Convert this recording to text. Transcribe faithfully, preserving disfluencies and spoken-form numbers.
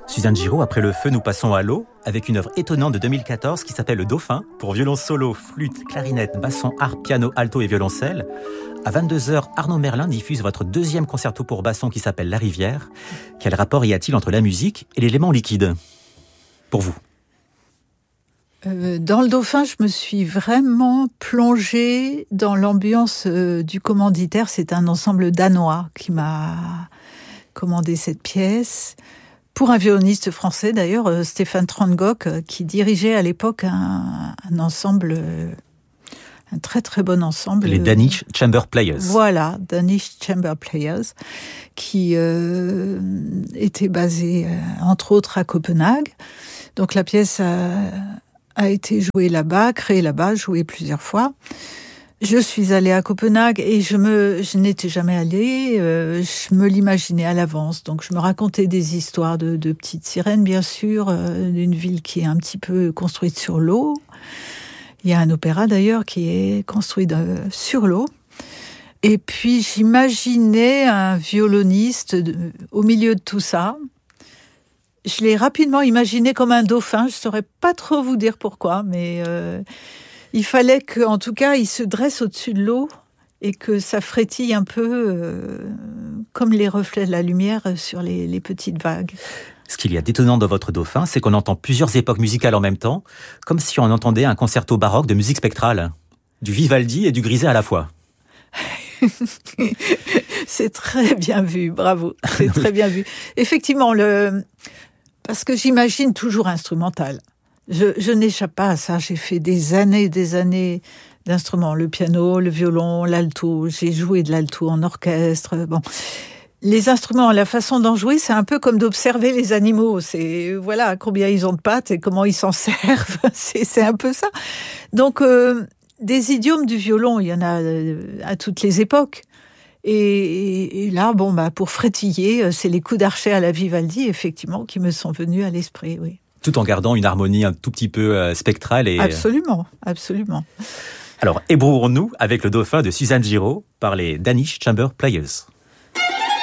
Suzanne Giraud, après le feu, nous passons à l'eau avec une œuvre étonnante de deux mille quatorze qui s'appelle Le Dauphin pour violon solo, flûte, clarinette, basson, harpe, piano, alto et violoncelle. À vingt-deux heures, Arnaud Merlin diffuse votre deuxième concerto pour basson qui s'appelle La Rivière. Quel rapport y a-t-il entre la musique et l'élément liquide pour vous? Euh, dans le Dauphin, je me suis vraiment plongée dans l'ambiance euh, du commanditaire. C'est un ensemble danois qui m'a commandé cette pièce. Pour un violoniste français, d'ailleurs, euh, Stéphane Trangok, euh, qui dirigeait à l'époque un, un ensemble, euh, un très très bon ensemble. Les Danish Chamber Players. Voilà, Danish Chamber Players, qui euh, était basé, euh, entre autres, à Copenhague. Donc la pièce a, a été jouée là-bas, créée là-bas, jouée plusieurs fois. Je suis allée à Copenhague et je me, je n'étais jamais allée. Euh, je me l'imaginais à l'avance. Donc je me racontais des histoires de, de petites sirènes, bien sûr, euh, d'une ville qui est un petit peu construite sur l'eau. Il y a un opéra d'ailleurs qui est construit de, sur l'eau. Et puis j'imaginais un violoniste de, au milieu de tout ça. Je l'ai rapidement imaginé comme un dauphin. Je saurais pas trop vous dire pourquoi, mais euh, il fallait qu'en tout cas, il se dresse au-dessus de l'eau et que ça frétille un peu euh, comme les reflets de la lumière sur les, les petites vagues. Ce qu'il y a d'étonnant dans votre dauphin, c'est qu'on entend plusieurs époques musicales en même temps, comme si on entendait un concerto baroque de musique spectrale, du Vivaldi et du Griset à la fois. C'est très bien vu, bravo, c'est très bien vu. Effectivement, le... parce que j'imagine toujours instrumental. Je, je n'échappe pas à ça. J'ai fait des années et des années d'instruments. Le piano, le violon, l'alto. J'ai joué de l'alto en orchestre. Bon, les instruments, la façon d'en jouer, c'est un peu comme d'observer les animaux. C'est, voilà, combien ils ont de pattes et comment ils s'en servent. C'est, c'est un peu ça. Donc, euh, des idiomes du violon, il y en a à toutes les époques. Et, et là, bon, bah, pour frétiller, c'est les coups d'archet à la Vivaldi, effectivement, qui me sont venus à l'esprit, oui. Tout en gardant une harmonie un tout petit peu euh, spectrale. Et... Absolument, absolument. Alors, ébrouons-nous avec le dauphin de Suzanne Giraud par les Danish Chamber Players.